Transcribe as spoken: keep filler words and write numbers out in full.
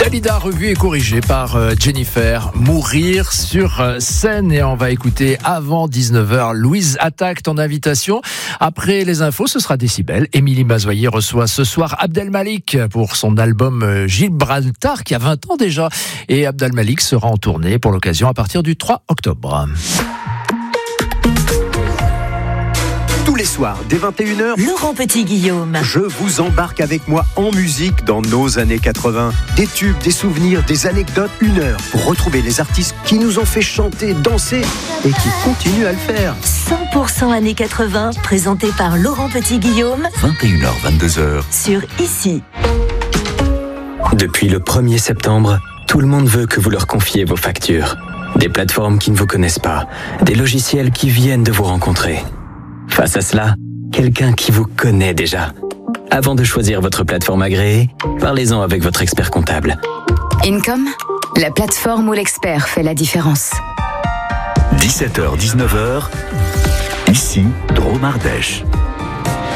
Dalida, revue et corrigée par euh, Jennifer. Mourir sur euh, scène. Et on va écouter avant dix-neuf heures Louise Attaque, ton invitation. Après les infos, ce sera Décibel. Émilie Mazoyer reçoit ce soir Abdel Malik pour son album euh, Gibraltar, qui a vingt ans déjà. Et Abdel Malik sera en tournée pour l'occasion à partir du trois octobre. Tous les soirs, dès vingt et une heures, Laurent Petit-Guillaume. je vous embarque avec moi en musique dans nos années quatre-vingts. Des tubes, des souvenirs, des anecdotes, une heure pour retrouver les artistes qui nous ont fait chanter, danser et qui continuent à le faire. cent pour cent années quatre-vingts, présenté par Laurent Petit-Guillaume vingt et une heures, vingt-deux heures. sur Ici. Depuis le premier septembre, tout le monde veut que vous leur confiez vos factures. Des plateformes qui ne vous connaissent pas, des logiciels qui viennent de vous rencontrer. Face à cela, quelqu'un qui vous connaît déjà. Avant de choisir votre plateforme agréée, parlez-en avec votre expert comptable. Income, la plateforme où l'expert fait la différence. dix-sept heures, dix-neuf heures, ici, Drôme Ardèche.